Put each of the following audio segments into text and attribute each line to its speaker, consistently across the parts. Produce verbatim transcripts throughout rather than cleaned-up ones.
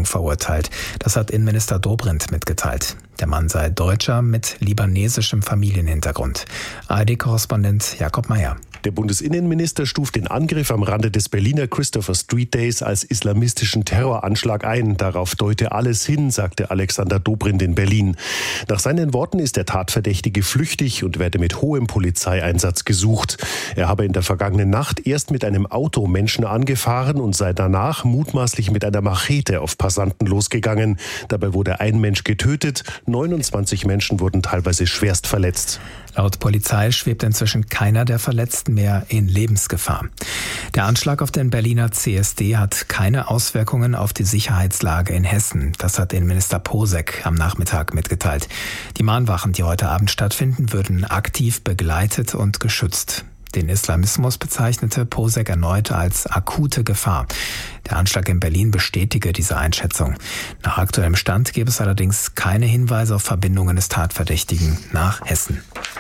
Speaker 1: Ermordung verurteilt. Das hat Innenminister Dobrindt mitgeteilt. Der Mann sei Deutscher mit libanesischem Familienhintergrund. A R D-Korrespondent Jakob Mayer.
Speaker 2: Der Bundesinnenminister stuft den Angriff am Rande des Berliner Christopher Street Days als islamistischen Terroranschlag ein. Darauf deute alles hin, sagte Alexander Dobrindt in Berlin. Nach seinen Worten ist der Tatverdächtige flüchtig und werde mit hohem Polizeieinsatz gesucht. Er habe in der vergangenen Nacht erst mit einem Auto Menschen angefahren und sei danach mutmaßlich mit einer Machete auf Passanten losgegangen. Dabei wurde ein Mensch getötet, neunundzwanzig Menschen wurden teilweise schwerst verletzt.
Speaker 1: Laut Polizei schwebt inzwischen keiner der Verletzten mehr in Lebensgefahr. Der Anschlag auf den Berliner C S D hat keine Auswirkungen auf die Sicherheitslage in Hessen. Das hat Innenminister Posek am Nachmittag mitgeteilt. Die Mahnwachen, die heute Abend stattfinden, würden aktiv begleitet und geschützt. Den Islamismus bezeichnete Posek erneut als akute Gefahr. Der Anschlag in Berlin bestätige diese Einschätzung. Nach aktuellem Stand gäbe es allerdings keine Hinweise auf Verbindungen des Tatverdächtigen nach Hessen.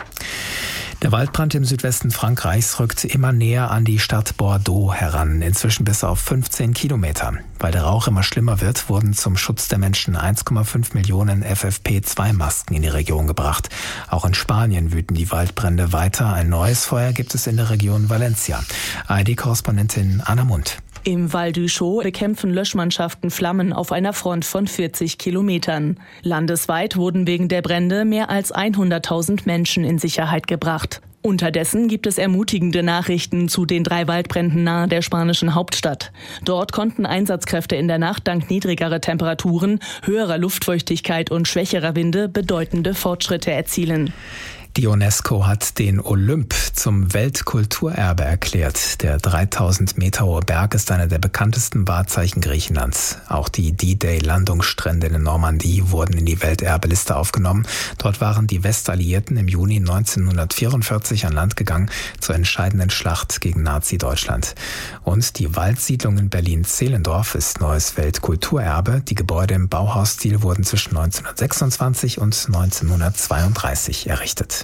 Speaker 1: Der Waldbrand im Südwesten Frankreichs rückt immer näher an die Stadt Bordeaux heran, inzwischen bis auf fünfzehn Kilometer. Weil der Rauch immer schlimmer wird, wurden zum Schutz der Menschen eins Komma fünf Millionen F F P zwei Masken in die Region gebracht. Auch in Spanien wüten die Waldbrände weiter. Ein neues Feuer gibt es in der Region Valencia. A R D-Korrespondentin Anna Mund.
Speaker 3: Im Val d'Uixot bekämpfen Löschmannschaften Flammen auf einer Front von vierzig Kilometern. Landesweit wurden wegen der Brände mehr als hunderttausend Menschen in Sicherheit gebracht. Unterdessen gibt es ermutigende Nachrichten zu den drei Waldbränden nahe der spanischen Hauptstadt. Dort konnten Einsatzkräfte in der Nacht dank niedrigerer Temperaturen, höherer Luftfeuchtigkeit und schwächerer Winde bedeutende Fortschritte erzielen.
Speaker 1: Die UNESCO hat den Olymp zum Weltkulturerbe erklärt. Der dreitausend Meter hohe Berg ist einer der bekanntesten Wahrzeichen Griechenlands. Auch die D-Day-Landungsstrände in Normandie wurden in die Welterbeliste aufgenommen. Dort waren die Westalliierten im Juni neunzehnhundertvierundvierzig an Land gegangen zur entscheidenden Schlacht gegen Nazi-Deutschland. Und die Waldsiedlung in Berlin-Zehlendorf ist neues Weltkulturerbe. Die Gebäude im Bauhausstil wurden zwischen neunzehnhundertsechsundzwanzig und neunzehnhundertzweiunddreißig errichtet.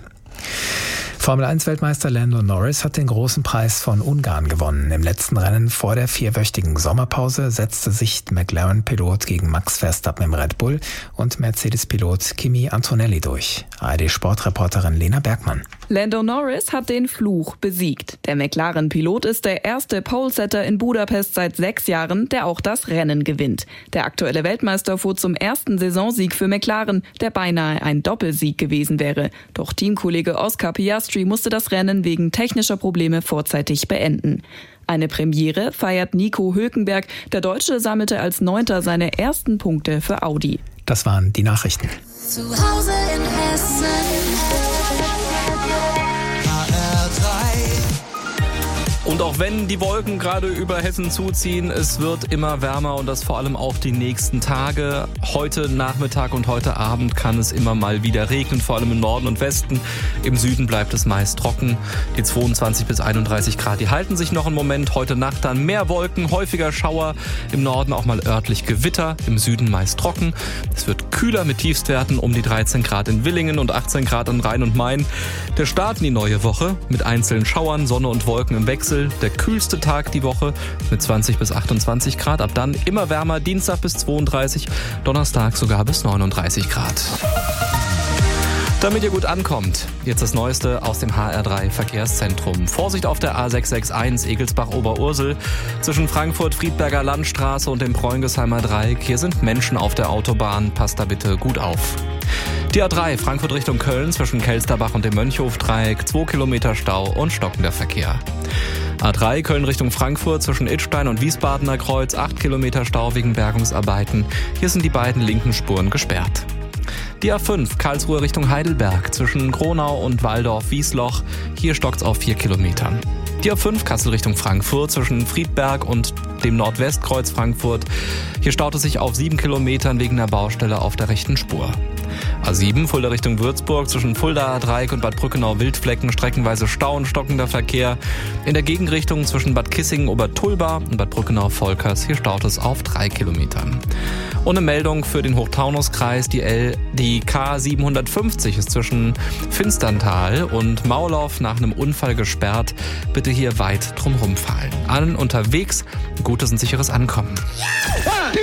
Speaker 1: Formel eins Weltmeister Lando Norris hat den großen Preis von Ungarn gewonnen. Im letzten Rennen vor der vierwöchigen Sommerpause setzte sich McLaren-Pilot gegen Max Verstappen im Red Bull und Mercedes-Pilot Kimi Antonelli durch. A R D-Sportreporterin Lena Bergmann.
Speaker 4: Lando Norris hat den Fluch besiegt. Der McLaren-Pilot ist der erste Polesetter in Budapest seit sechs Jahren, der auch das Rennen gewinnt. Der aktuelle Weltmeister fuhr zum ersten Saisonsieg für McLaren, der beinahe ein Doppelsieg gewesen wäre. Doch Teamkollege Oscar Piastri musste das Rennen wegen technischer Probleme vorzeitig beenden. Eine Premiere feiert Nico Hülkenberg. Der Deutsche sammelte als Neunter seine ersten Punkte für Audi.
Speaker 1: Das waren die Nachrichten.
Speaker 5: Zu Hause in Hessen.
Speaker 6: Und auch wenn die Wolken gerade über Hessen zuziehen, es wird immer wärmer und das vor allem auch die nächsten Tage. Heute Nachmittag und heute Abend kann es immer mal wieder regnen, vor allem im Norden und Westen. Im Süden bleibt es meist trocken. Die zweiundzwanzig bis einunddreißig Grad, die halten sich noch einen Moment. Heute Nacht dann mehr Wolken, häufiger Schauer. Im Norden auch mal örtlich Gewitter, im Süden meist trocken. Es wird kühler mit Tiefstwerten um die dreizehn Grad in Villingen und achtzehn Grad an Rhein und Main. Der Start in die neue Woche mit einzelnen Schauern, Sonne und Wolken im Wechsel. Der kühlste Tag die Woche mit zwanzig bis achtundzwanzig Grad. Ab dann immer wärmer, Dienstag bis zweiunddreißig, Donnerstag sogar bis neununddreißig Grad. Damit ihr gut ankommt, jetzt das Neueste aus dem H R drei Verkehrszentrum. Vorsicht auf der A sechs sechs eins Egelsbach-Oberursel zwischen Frankfurt-Friedberger Landstraße und dem Preungesheimer Dreieck. Hier sind Menschen auf der Autobahn. Passt da bitte gut auf. Die A drei Frankfurt Richtung Köln zwischen Kelsterbach und dem Mönchhof-Dreieck. zwei Kilometer Stau und stockender Verkehr. A drei Köln Richtung Frankfurt zwischen Idstein und Wiesbadener Kreuz. acht Kilometer Stau wegen Bergungsarbeiten. Hier sind die beiden linken Spuren gesperrt. Die A fünf Karlsruhe Richtung Heidelberg zwischen Gronau und Walldorf-Wiesloch. Hier stockt's auf vier Kilometern. Die A fünf Kassel Richtung Frankfurt zwischen Friedberg und dem Nordwestkreuz Frankfurt. Hier staut es sich auf sieben Kilometern wegen einer Baustelle auf der rechten Spur. A sieben Fulda Richtung Würzburg zwischen Fulda Dreieck und Bad Brückenau-Wildflecken streckenweise Stau und stockender Verkehr. In der Gegenrichtung zwischen Bad Kissingen-Obertulba und Bad Brückenau-Volkers. Hier staut es auf drei Kilometern. Und eine Meldung für den Hochtaunuskreis. Die, L, die K siebenhundertfünfzig ist zwischen Finsterntal und Maulauf nach einem Unfall gesperrt. Bitte hier weit drumherum fahren. Allen unterwegs ein gutes und sicheres Ankommen.
Speaker 5: One,